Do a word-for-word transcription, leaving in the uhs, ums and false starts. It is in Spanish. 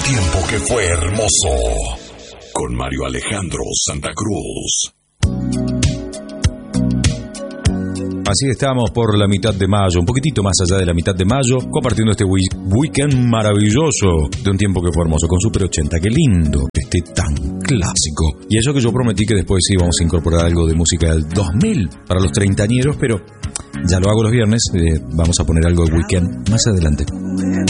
tiempo que fue hermoso. Con Mario Alejandro Santa Cruz. Así estamos por la mitad de mayo, un poquitito más allá de la mitad de mayo, compartiendo este weekend maravilloso de un tiempo que fue hermoso, con Super ochenta. Qué lindo que esté tan clásico. Y eso que yo prometí que después íbamos a incorporar algo de música del dos mil para los treintañeros, pero ya lo hago los viernes, eh, vamos a poner algo de weekend más adelante.